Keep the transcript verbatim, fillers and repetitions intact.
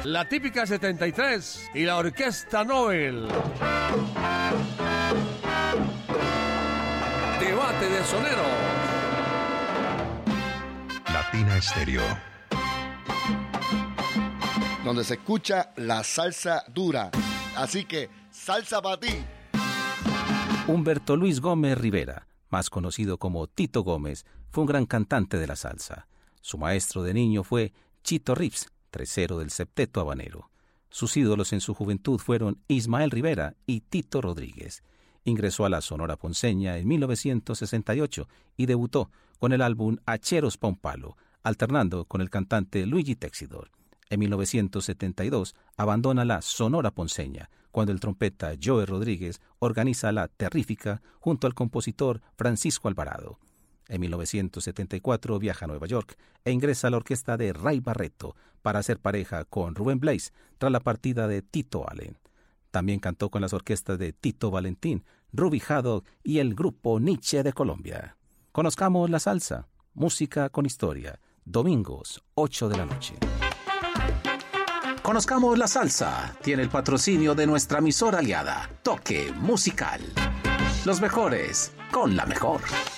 La Típica setenta y tres y la Orquesta Nobel. Debate de soneros. Latina Estéreo, donde se escucha la salsa dura. Así que, salsa para ti. Humberto Luis Gómez Rivera, más conocido como Tito Gómez, fue un gran cantante de la salsa. Su maestro de niño fue Chito Rips, tercero del septeto habanero. Sus ídolos en su juventud fueron Ismael Rivera y Tito Rodríguez. Ingresó a la Sonora Ponceña en mil novecientos sesenta y ocho y debutó con el álbum Hacheros pa' un Palo, alternando con el cantante Luigi Texidor. En mil novecientos setenta y dos abandona la Sonora Ponceña, cuando el trompeta Joe Rodríguez organiza la Terrífica junto al compositor Francisco Alvarado. En mil novecientos setenta y cuatro viaja a Nueva York e ingresa a la orquesta de Ray Barretto para hacer pareja con Rubén Blades tras la partida de Tito Allen. También cantó con las orquestas de Tito Valentín, Ruby Haddock y el grupo Nietzsche de Colombia. Conozcamos la salsa, música con historia, domingos, ocho de la noche. Conozcamos la salsa. Tiene el patrocinio de nuestra emisora aliada, Toque Musical. Los mejores con la mejor.